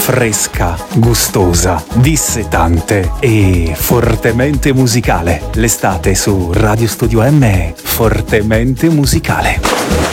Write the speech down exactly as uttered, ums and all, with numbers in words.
fresca, gustosa, dissetante e fortemente musicale. L'estate su Radio Studio M è fortemente musicale.